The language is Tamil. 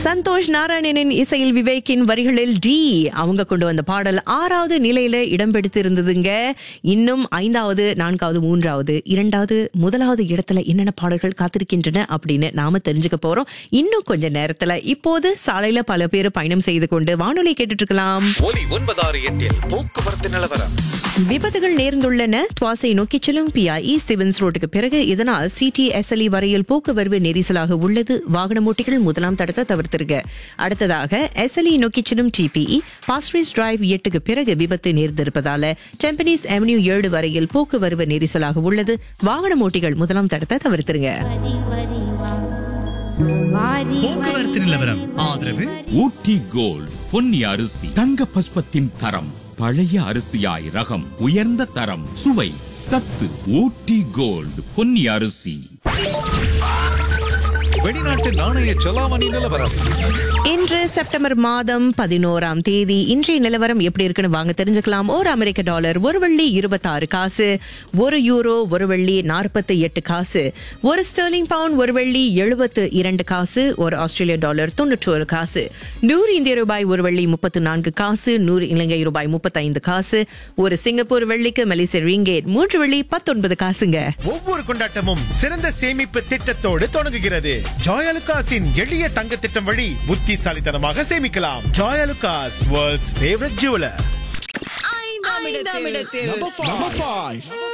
சந்தோஷ் நாராயணனின் இசையில் விவேக்கின் வரிகளில் டி அவங்க கொண்டு வந்த பாடல் 6வது நிலையில இடம் பிடித்திருந்ததுங்க. இன்னும் 5வது 4வது 3வது 2வது 1வது இடத்துல என்னென்ன பாடல்கள் காத்திருக்கின்றன அப்படின்னு நாம தெரிஞ்சுக்க போறோம் இன்னும் கொஞ்ச நேரத்துல. இப்போது சாலையில பல பேர் பயணம் செய்து கொண்டு வானொலி கேட்டுட்டு இருக்கலாம். ஒலி 968 போக்குவரத்து நிலவரம். விபத்துகள் நேர்ந்துள்ளன. துவாசை நோக்கி செல்லும் PIE ஸ்டீவன்ஸ் ரோட்டுக்கு பிறகு இதனால் CTSLE வரையில் போக்குவரவு நெரிசலாக உள்ளது. வாகன ஓட்டிகள் முதலாம் தடத்தை தவிர்த்திருக்க. அடுத்ததாக SLE நோக்கி செல்லும் TPE பாஸ்ட்ரேஸ் டிரைவ் 8க்கு பிறகு விபத்து நேர்ந்திருப்பதால டெம்பனிஸ் அவென்யூ 7 வரையில் போக்குவரவு நெரிசலாக உள்ளது. வாகன ஓட்டிகள் முதலாம் தடத்தை தவிர்த்திருங்க. போக்குவரத்து நிலவரம் ஆதரவு ஊட்டி கோல்ட் பொன்னி அரிசி தங்க பஸ்பத்தின் தரம் பழைய அரிசியாய் ரகம் உயர்ந்த தரம் சுவை சத்து. ஊட்டி கோல்ட் பொன்னி அரிசி. வெளிநாட்டு நாணய செலாவணி நிலவரம். இன்று செப்டம்பர் மாதம் 11ஆம் தேதி. இன்றைய நிலவரம் எப்படி இருக்குன்னு வாங்க தெரிஞ்சுக்கலாம். ஒரு அமெரிக்க டாலர் ஒரு வெள்ளி 26 காசு, ஒரு யூரோ ஒரு வெள்ளி 48 காசு, ஒரு ஸ்டெர்லிங் பவுண்ட் ஒரு வெள்ளி 72 காசு, ஒரு ஆஸ்திரேலிய டாலர் 91 காசு, 100 இந்திய ரூபாய் ஒரு வெள்ளி 34 காசு, 100 இலங்கை ரூபாய் 35 காசு, ஒரு சிங்கப்பூர் வெள்ளிக்கு மலேசிய ரிங்கேட் 3 வெள்ளி 19 காசுங்க. ஒவ்வொரு கொண்டாட்டமும் சிறந்த சேமிப்பு திட்டத்தோடு தொடங்குகிறது. ஜாயலுகாஸின் எளிய தங்க திட்டம் வழி புத்திசாலித்தனமாக சேமிக்கலாம். Joyalukkas, world's favourite jeweller. ஐந்தாம் இடத்தில் Number 5.